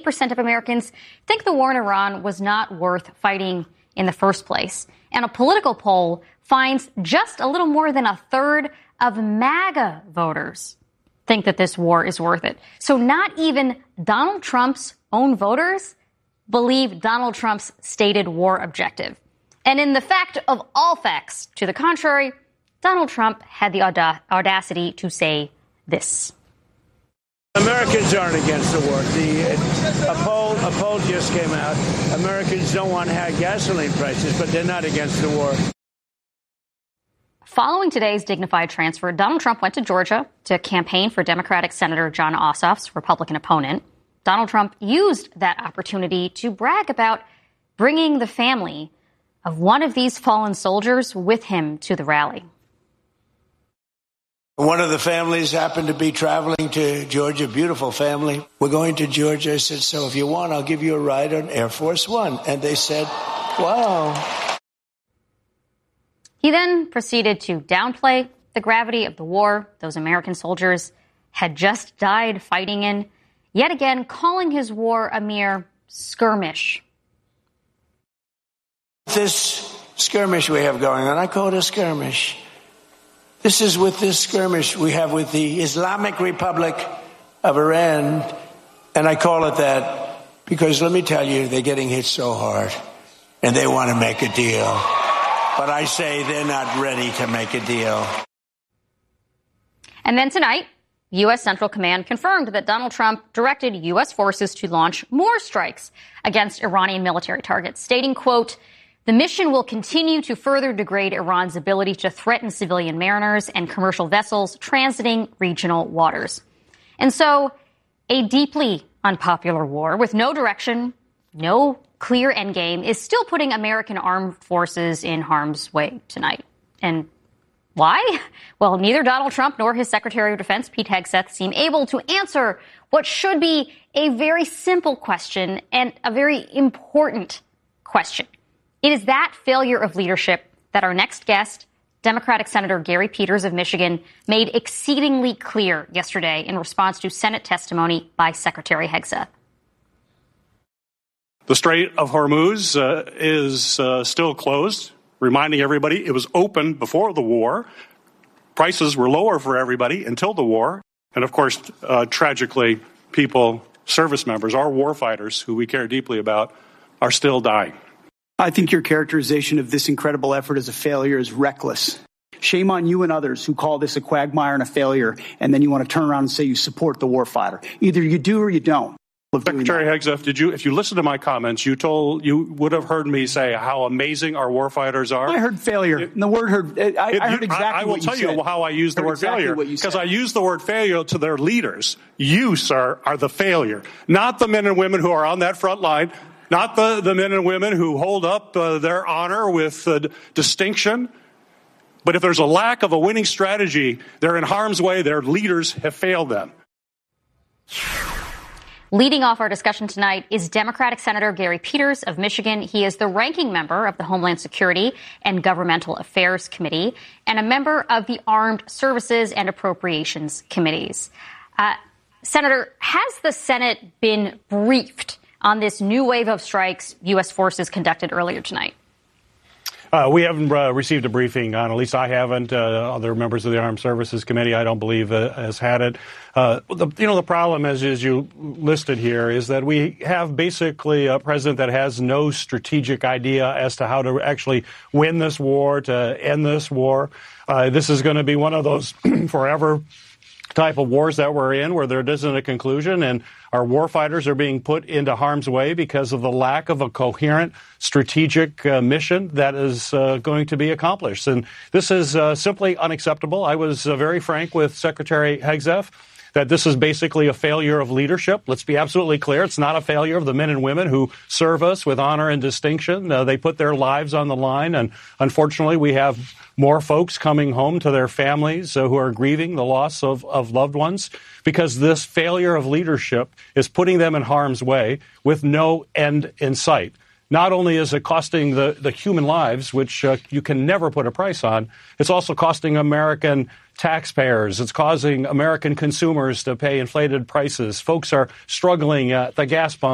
80% of Americans think the war in Iran was not worth fighting in the first place. And a political poll finds just a little more than a third of MAGA voters think that this war is worth it. So not even Donald Trump's own voters believe Donald Trump's stated war objective. And in the fact of all facts to the contrary, Donald Trump had the audacity to say this. Americans aren't against the war. A poll just came out. Americans don't want high gasoline prices, but they're not against the war. Following today's dignified transfer, Donald Trump went to Georgia to campaign for Democratic Senator Jon Ossoff's Republican opponent. Donald Trump used that opportunity to brag about bringing the family of one of these fallen soldiers with him to the rally. One of the families happened to be traveling to Georgia, beautiful family. We're going to Georgia. I said, so if you want, I'll give you a ride on Air Force One. And they said, wow. He then proceeded to downplay the gravity of the war those American soldiers had just died fighting in, yet again calling his war a mere skirmish. This skirmish we have going on, I call it a skirmish. This is with this skirmish we have with the Islamic Republic of Iran, and I call it that because, let me tell you, they're getting hit so hard, and they want to make a deal. But I say they're not ready to make a deal. And then tonight, U.S. Central Command confirmed that Donald Trump directed U.S. forces to launch more strikes against Iranian military targets, stating, quote, the mission will continue to further degrade Iran's ability to threaten civilian mariners and commercial vessels transiting regional waters. And so a deeply unpopular war with no direction, no clear endgame is still putting American armed forces in harm's way tonight. And why? Well, neither Donald Trump nor his Secretary of Defense, Pete Hegseth, seem able to answer what should be a very simple question and a very important question. It is that failure of leadership that our next guest, Democratic Senator Gary Peters of Michigan, made exceedingly clear yesterday in response to Senate testimony by Secretary Hegseth. The Strait of Hormuz is still closed, reminding everybody it was open before the war. Prices were lower for everybody until the war. And of course, tragically, people, service members, our war fighters who we care deeply about, are still dying. I think your characterization of this incredible effort as a failure is reckless. Shame on you and others who call this a quagmire and a failure, and then you want to turn around and say you support the warfighter. Either you do or you don't. Secretary Hegseth, if you listen to my comments, you would have heard me say how amazing our warfighters are. I heard failure. And the word heard. I heard exactly what you said. I will tell you how I use the word failure, because I use the word failure to their leaders. You, sir, are the failure, not the men and women who are on that front line. Not the men and women who hold up their honor with distinction. But if there's a lack of a winning strategy, they're in harm's way. Their leaders have failed them. Leading off our discussion tonight is Democratic Senator Gary Peters of Michigan. He is the ranking member of the Homeland Security and Governmental Affairs Committee and a member of the Armed Services and Appropriations Committees. Senator, has the Senate been briefed on this new wave of strikes U.S. forces conducted earlier tonight? We haven't received a briefing on, at least I haven't. Other members of the Armed Services Committee, I don't believe, has had it. The problem, as you listed here, is that we have basically a president that has no strategic idea as to how to actually win this war, to end this war. This is going to be one of those forever type of wars that we're in, where there isn't a conclusion, and our warfighters are being put into harm's way because of the lack of a coherent strategic mission that is going to be accomplished. And this is simply unacceptable. I was very frank with Secretary Hegseth that this is basically a failure of leadership. Let's be absolutely clear. It's not a failure of the men and women who serve us with honor and distinction. They put their lives on the line, and unfortunately we have more folks coming home to their families who are grieving the loss of loved ones, because this failure of leadership is putting them in harm's way with no end in sight. Not only is it costing the human lives, which you can never put a price on, it's also costing American taxpayers. It's causing American consumers to pay inflated prices. Folks are struggling at the gas pump.